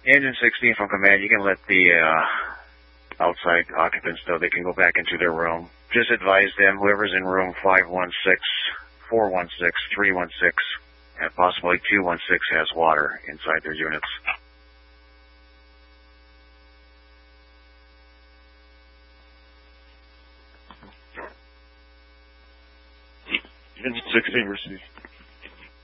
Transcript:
Engine 16 from command, you can let the outside occupants know they can go back into their room. Just advise them, whoever's in room 516, 416, 316, and possibly 216 has water inside their units. Engine 16 received.